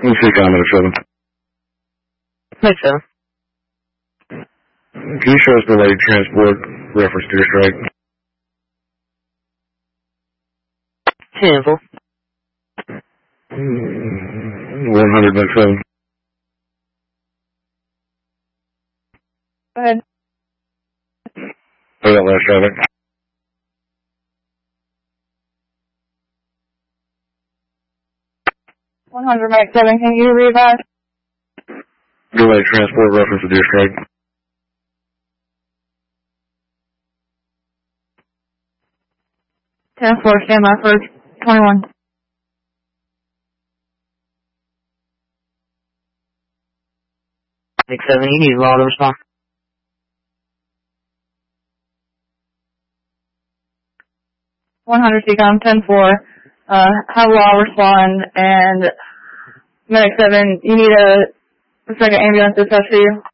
Let's see, comment 7. Make 7. Can you show us delayed transport reference to your strike? 10-4. 100, make 7. Go ahead. Put that last traffic. Mike 7, can you revise? Delayed transport reference to your strike. 10-4, stand by for 21. Make 7, you need law to respond. CCOM 10-4, have law respond, and Medic 7, you need a second ambulance to touch you.